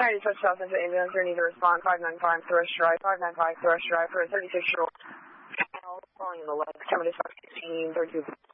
United Touch South Central Ambulance, you need to respond 595 Thrush Drive, 595 Thrush Drive for a 36-year-old calling in the legs, 10 minutes 16, 32.